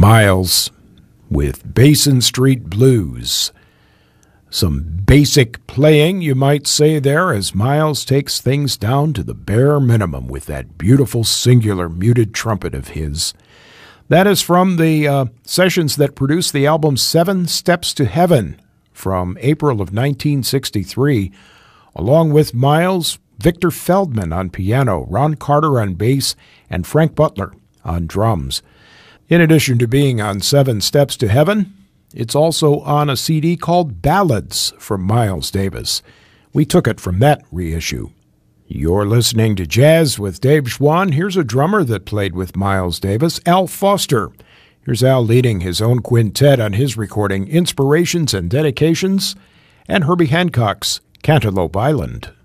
Miles with Basin Street Blues. Some basic playing, you might say there, as Miles takes things down to the bare minimum with that beautiful singular muted trumpet of his. That is from the sessions that produced the album 7 Steps to Heaven from April of 1963, along with Miles, Victor Feldman on piano, Ron Carter on bass, and Frank Butler on drums. In addition to being on 7 Steps to Heaven, it's also on a CD called Ballads from Miles Davis. We took it from that reissue. You're listening to Jazz with Dave Schwann. Here's a drummer that played with Miles Davis, Al Foster. Here's Al leading his own quintet on his recording Inspirations and Dedications, and Herbie Hancock's Cantaloupe Island.